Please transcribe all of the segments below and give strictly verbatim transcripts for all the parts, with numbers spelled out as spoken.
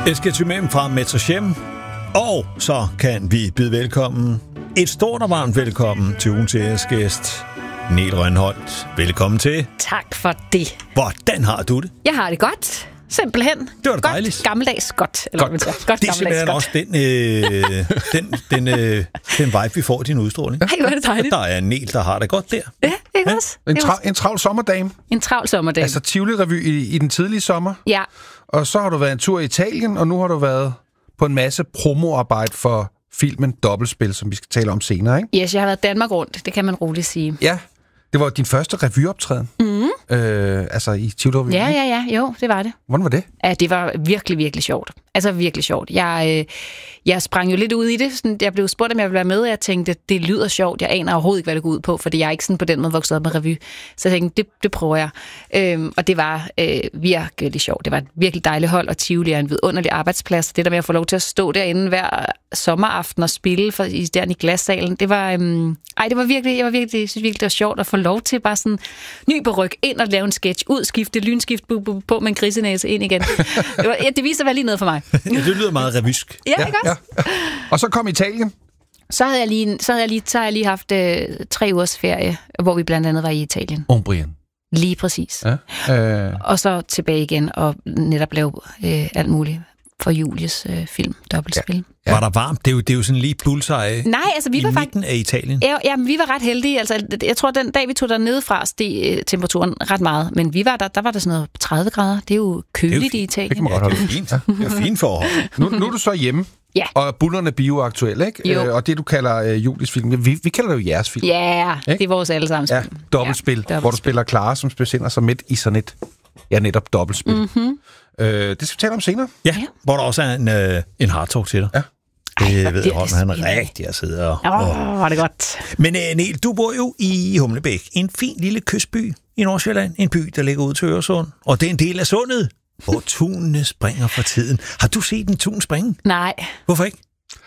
Esketymem fra Metrochem. Og så kan vi byde velkommen, et stort og varmt velkommen til ugens æresgæst, Niel Rønholt. Velkommen til. Tak for det. Hvordan har du det? Jeg har det godt. Simpelthen. Det var da dejligt. Godt, gammeldags godt. Eller godt. Godt, godt det er simpelthen godt. Også den, øh, den, den, øh, den vibe, vi får i din udstråling. Ej, hvor er det dejligt. Der er en Niel, der har det godt der. Ja, ikke ja. også? En, tra- en travl sommerdame. En travl sommerdame. Altså Tivoli-revy i, i den tidlige sommer. Ja. Og så har du været en tur i Italien, og nu har du været på en masse promoarbejde for filmen Dobbeltspil, som vi skal tale om senere, ikke? Yes, jeg har været Danmark rundt. Det kan man roligt sige. Ja, det var din første revyoptræden. Mm. Øh, altså i Tivoli-revyen. Ja, ja, ja. Jo, det var det. Hvordan var det? Ja, det var virkelig, virkelig sjovt. Altså virkelig sjovt. Jeg, øh, jeg sprang jo lidt ud i det. Sådan, jeg blev spurgt, om jeg ville være med, og jeg tænkte, det lyder sjovt. Jeg aner overhovedet ikke, hvad det går ud på, fordi jeg er ikke sådan på den måde vokset op med revy. Så jeg tænkte, det, det prøver jeg. Øhm, og det var øh, virkelig sjovt. Det var et virkelig dejligt hold, og Tivoli er en vidunderlig arbejdsplads. Det der med at få lov til at stå derinde hver sommeraften og spille for, i, der i glassalen, det var, øhm, ej, det var virkelig, jeg var virkelig, jeg synes virkelig, det var sjovt at få lov til bare sådan ny på ryg, ind og lave en sketch, ud, skifte, lynskift bu, bu, på med en grisenæse ind igen. Det, var, ja, det viser vel lige noget for mig. Ja, det lyder meget revysk. Ja, ja, ikke også? Ja, ja. Og så kom Italien. Så havde jeg lige, så havde jeg lige, så havde jeg lige haft øh, tre ugers ferie, hvor vi blandt andet var i Italien. Umbrien. Lige præcis. Ja. Øh. Og så tilbage igen og netop lave øh, alt muligt for Julies øh, film, Dobbeltspil. Ja. Ja. Var der varmt? Det er jo, det er jo sådan lige bullseye. Nej, altså vi i var midten af Italien. Ja, ja, men vi var ret heldige. Altså, jeg tror, den dag vi tog dernede fra, steg øh, temperaturen ret meget. Men vi var der, der var der sådan noget tredive grader. Det er jo køligt det er jo i Italien. Det kan man godt Ja, holde. det er fint. Det er fint forhold. Nu, nu er du så hjemme. Ja. Og bullerne bioaktuel, ikke? Øh, og det, du kalder øh, Julies film, vi, vi kalder det jo jeres film. Ja, det er vores allesammens Ja, film. dobbeltspil, Ja, hvor du dobbeltspil. spiller Clara, som befinder sig midt i sådan et, ja, netop dobbeltspil. Mm-hmm. Øh, det skal vi tale om senere. Ja, hvor der også er en, øh, en hardtalk til dig. Ja. Det Ej, ved det Holm, er han er spændende. rigtig at sidde og... Åh, og- var det godt. Men øh, Niel, du bor jo i Humlebæk, en fin lille kystby i Nordsjælland. En by, der ligger ud til Øresund. Og det er en del af sundet, hvor tunene springer for tiden. Har du set en tun springe? Nej, Hvorfor ikke?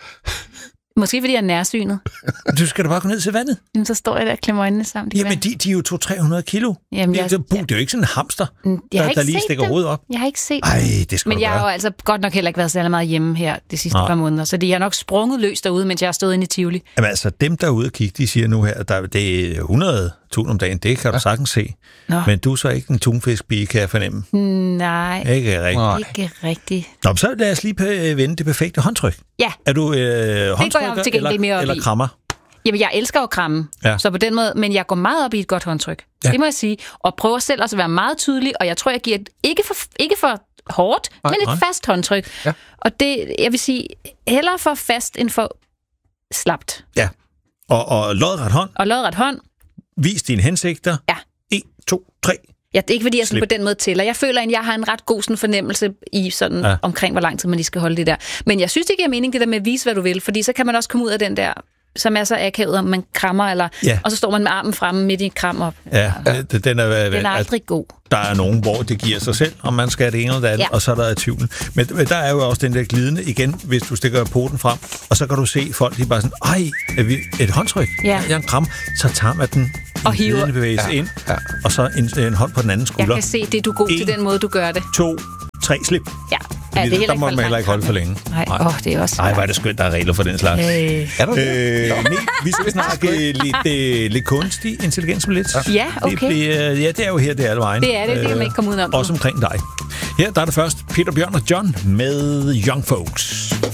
måske fordi jeg er nærsynet. Du skal da bare gå ned til vandet. Jamen, så står jeg der og klemmer øjnene sammen. Det kan Jamen, de, de er jo to til tre hundrede kilo. Jamen, det, jeg- det, det er jo ikke sådan en hamster, være. Jeg har der, ikke der lige set stikker dem. hovedet op. Jeg har ikke set Ej, dem. det skal Men du jeg har jo gøre. altså godt nok heller ikke været særlig meget hjemme her de sidste Nej. par måneder, så de har nok sprunget løs derude, mens jeg har stået inde i Tivoli. Jamen altså, dem derude og kigge, de siger nu her, at der, det er hundrede tun om dagen. Det kan du sagtens se. Nå. Men du er så ikke en tunfiskpige, kan jeg fornemme. Nej, Ikke rigtigt. Nej. ikke rigtigt. Nå, så lad os lige øh, vende det perfekte håndtryk. Ja, Er du øh, håndtrykker til gengæld eller, mere op eller i. krammer? jamen, jeg elsker at kramme, Ja. så på den måde, men jeg går meget op i et godt håndtryk. Ja. Ja. Det må jeg sige. Og prøver selv også at være meget tydelig, og jeg tror, jeg giver et, ikke for, ikke for hårdt, Nej, men et nej. fast håndtryk. Ja. Og det, jeg vil sige, hellere for fast end for slapt. Ja. Og, og lodret hånd. Og lodret hånd, Vis dine hensigter. Ja. en, to, tre. ja, det er ikke fordi, jeg sådan Slip. på den måde tæller. Jeg føler, at jeg har en ret god sådan, fornemmelse i sådan, Ja. ja. omkring, hvor lang tid man lige skal holde det der. Men jeg synes, det giver mening, det der med at vise, hvad du vil, fordi så kan man også komme ud af den der, som er så akavet, om man krammer, eller, Ja. og så står man med armen fremme midt i et kram op. Ja, ja. Den, den er, Den er aldrig god. der er nogen, hvor det giver sig selv, om man skal det ene eller det andet, ja. Ja. Og så er der tvivl. Men men der er jo også den der glidende igen, hvis du stikker poten frem, og så kan du se folk, de er bare sådan, ej, er vi et håndtryk? Ja. Jeg en kram, så tager man den Og i hiver. glidende bevægelse Ja. ind, Ja. og så en, en hånd på den anden Jeg skulder. kan se, det er du god En. til den måde, du gør det. To, tre, slip. Ja, Ja, ja det er heller der må man heller ikke holde for længe. Nej, åh, oh, det er også... Ej, hvor er det skønt, der er regler for den slags. Øh, Er der det? Øh, nej, vi skal snakke lidt, øh, lidt kunstig intelligens om lidt. Ja, okay. Det, bliver, ja, det er jo her, det er alle vejen. det er det, det kan man ikke komme ud om. Også omkring dig. Her der er det først Peter Bjørn og John med Young Folks.